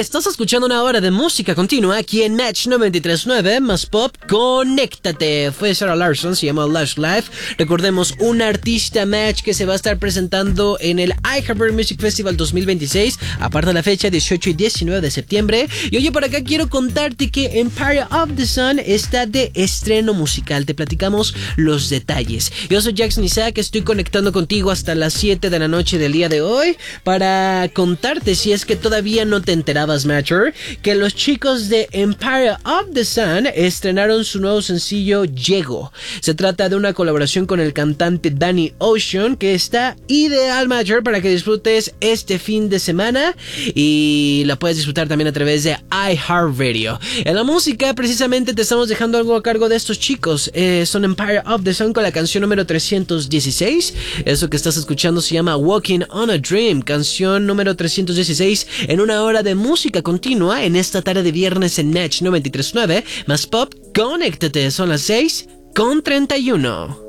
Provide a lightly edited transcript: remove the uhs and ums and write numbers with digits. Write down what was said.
Estás escuchando una hora de música continua aquí en Match 93.9 más Pop. Conéctate. Fue Sarah Larson, se llama Lush Life. Recordemos, un artista Match que se va a estar presentando en el iHeartBird Music Festival 2026. Aparte la fecha 18 y 19 de septiembre. Y oye, por acá quiero contarte que Empire of the Sun está de estreno musical. Te platicamos los detalles. Yo soy Jackson Isaac, estoy conectando contigo hasta las 7 de la noche del día de hoy para contarte, si es que todavía no te enterabas, Matcher, que los chicos de Empire of the Sun estrenaron su nuevo sencillo Llego. Se trata de una colaboración con el cantante Danny Ocean que está ideal, Matcher, para que disfrutes este fin de semana, y la puedes disfrutar también a través de iHeartRadio. En la música, precisamente, te estamos dejando algo a cargo de estos chicos. Son Empire of the Sun con la canción número 316. Eso que estás escuchando se llama Walking on a Dream, canción número 316 en una hora de música continua en esta tarde de viernes en Match 93.9 más Pop. Conéctate, son las 6:31.